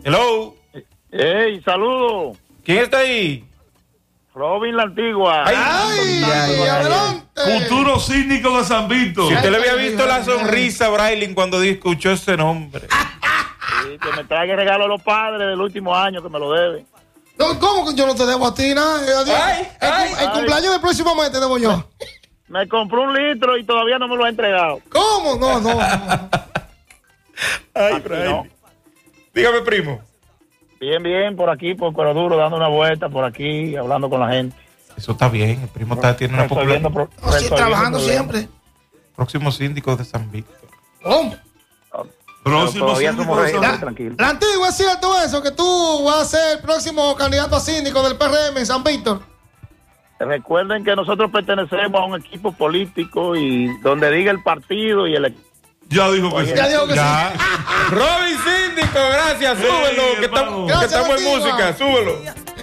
Hello. Hey, saludos. ¿Quién está ahí? Robin la Antigua. Adelante. Futuro síndico de San Víctor. Si usted le había visto la sonrisa a Brailin cuando escuchó ese nombre. Sí, que me traiga regalo a los padres del último año que me lo deben. No, ¿cómo que yo no te debo a ti nada? El cumpleaños del próximo mes te debo yo. Me compró 1 litro y todavía no me lo ha entregado. ¿Cómo? No. Ay, Brailin. No. Dígame, primo. Bien, por aquí, por Cuero Duro, dando una vuelta por aquí, hablando con la gente. Eso está bien. El primo tiene una popularidad. Trabajando siempre. Próximo síndico de San Víctor. ¿Cómo? Próximo Todavía síndico somos de San reyes, Víctor. tranquilo. La Antigua, ¿es cierto eso? Que tú vas a ser el próximo candidato a síndico del PRM en San Víctor. Recuerden que nosotros pertenecemos a un equipo político y donde diga el partido y el equipo. Ya dijo que sí. Ya dijo que Ya. Robin Síndico, gracias. Súbelo, que hermano. estamos en Gracias, música. Antigua. Súbelo.